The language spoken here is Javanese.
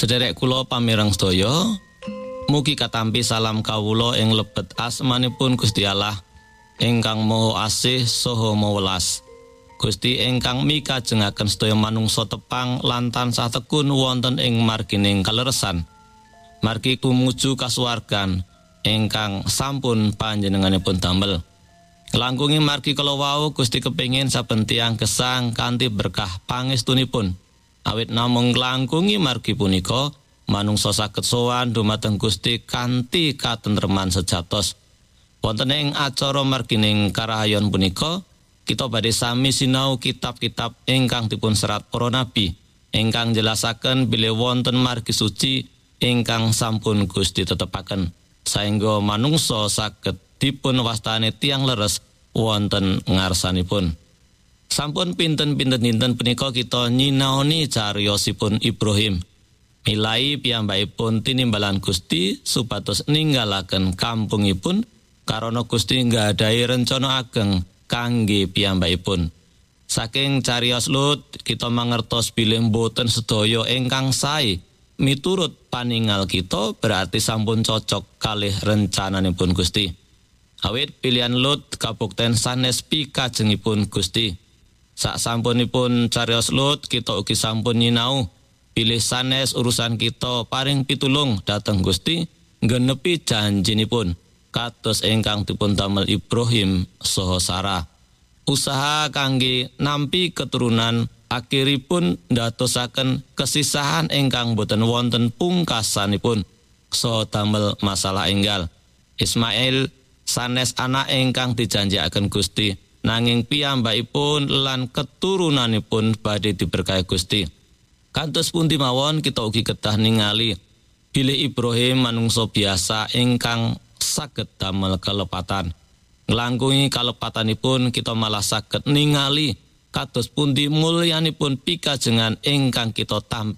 Sederek kula pamireng sedaya, mugi katampi salam kawula ing lebet asmanipun Gusti Allah ingkang Maha Asih saha Maha Welas. Gusti ingkang mikajengaken sedaya manungsa tepang lan tansah tekun wonten ing margining kaleresan. Margi tumuju kasuwargan ingkang sampun panjenenganipun damel. Langkungi margi kala wau Gusti kepengin saben tiyang gesang kanthi berkah pangestunipun. Awit namung langkungi margi punika manungsa saged sowan dumateng Gusti kanthi katentreman sejatos. Wonten ing acara margining karahayon punika kita badhe sami sinau kitab-kitab ingkang dipun serat para nabi ingkang jelasaken bilih wonten margi suci ingkang sampun Gusti tetepaken saengga manungsa saged dipun wastani tiyang leres wonten ngarsanipun. Sampun pinten-pinten dinten punika kita nyinaoni cariyosipun Ibrahim. Milai piyambakipun tinimbalan Gusti supados ninggalaken kampungipun karana Gusti nggadahi rencana ageng kangge piyambakipun. Saking cariyos Lut kita mangertos bilih boten sedaya ingkang sae miturut paningal kita berarti sampun cocok kalih rencananipun Gusti. Awit pilihan Lut kabukten sanes pikajengipun Gusti. Sak sampunipun cariyos Lut kita ugi sampun nyinau bilih sanes urusan kita paring pitulung dhateng Gusti nggenepi janjinipun kados ingkang dipun damel Ibrahim saha Sarah. Usaha kangge nampi keturunan akhiripun ndadosaken kesisahan ingkang boten wonten pungkasanipun saha damel masalah enggal. Ismail sanes anak ingkang dijanjikaken Gusti. Nanging piyambakipun lan keturunanipun badhe diberkahi Gusti. Kantos pundi mawon kita ugi kedah ningali bilih Ibrahim manungsa biasa ingkang saged damel kalepatan. Nglangkungi kalepatanipun kita malah saged ningali kados pundi mulyanipun pikajengan ingkang kita tampi